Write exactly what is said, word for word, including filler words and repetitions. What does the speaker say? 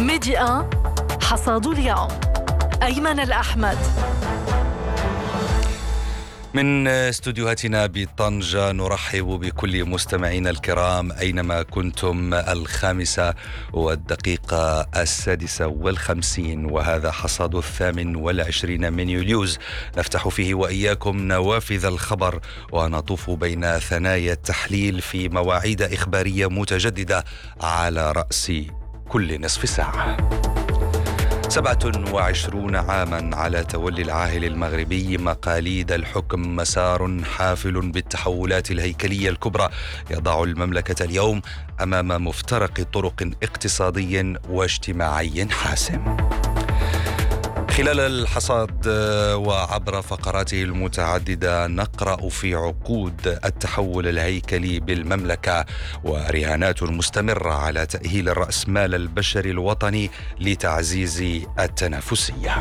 ميديا حصاد اليوم. أيمن الأحمد. من استوديوهاتنا بطنجة نرحب بكل مستمعينا الكرام أينما كنتم. الخامسة والدقيقة السادسة والخمسين، وهذا حصاد الثامن والعشرين من يوليوز، نفتح فيه وإياكم نوافذ الخبر ونطوف بين ثنايا التحليل في مواعيد إخبارية متجددة على رأس كل نصف ساعة. سبعة وعشرون عاما على تولي العاهل المغربي مقاليد الحكم، مسار حافل بالتحولات الهيكلية الكبرى يضع المملكة اليوم أمام مفترق طرق اقتصادي واجتماعي حاسم. خلال الحصاد وعبر فقراته المتعددة نقرأ في عقود التحول الهيكلي بالمملكة ورهانات مستمرة على تأهيل الرأسمال البشري الوطني لتعزيز التنافسية.